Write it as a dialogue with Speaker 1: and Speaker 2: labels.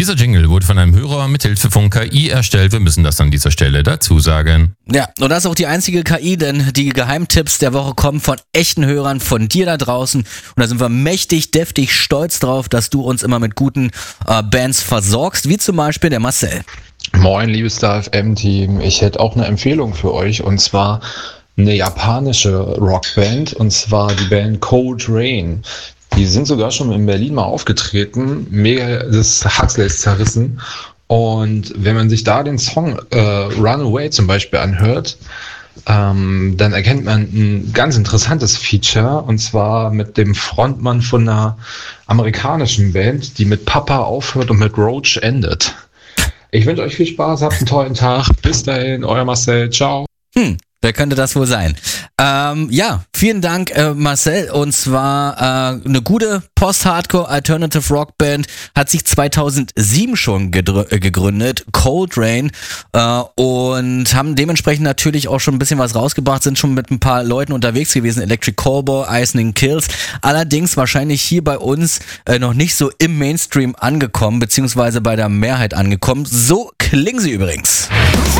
Speaker 1: Dieser Jingle wurde von einem Hörer mithilfe von KI erstellt. Wir müssen das an dieser Stelle dazu sagen.
Speaker 2: Ja, und das ist auch die einzige KI, denn die Geheimtipps der Woche kommen von echten Hörern, von dir da draußen. Und da sind wir mächtig, deftig stolz drauf, dass du uns immer mit guten Bands versorgst, wie zum Beispiel der Marcel.
Speaker 3: Moin, liebes Star FM-Team. Ich hätte auch eine Empfehlung für euch, und zwar eine japanische Rockband, und zwar die Band Cold Rain. Die sind sogar schon in Berlin mal aufgetreten, mega das Huxleys zerrissen. Und wenn man sich da den Song Runaway zum Beispiel anhört, dann erkennt man ein ganz interessantes Feature, und zwar mit dem Frontmann von einer amerikanischen Band, die mit Papa aufhört und mit Roach endet. Ich wünsche euch viel Spaß, habt einen tollen Tag. Bis dahin, euer Marcel. Ciao.
Speaker 2: Wer könnte das wohl sein? Ja, vielen Dank, Marcel. Und zwar eine gute Post-Hardcore-Alternative-Rock-Band hat sich 2007 schon gegründet, Cold Rain, und haben dementsprechend natürlich auch schon ein bisschen was rausgebracht, sind schon mit ein paar Leuten unterwegs gewesen, Electric Callboy, Icing Kills, allerdings wahrscheinlich hier bei uns noch nicht so im Mainstream angekommen, beziehungsweise bei der Mehrheit angekommen. So klingen sie übrigens.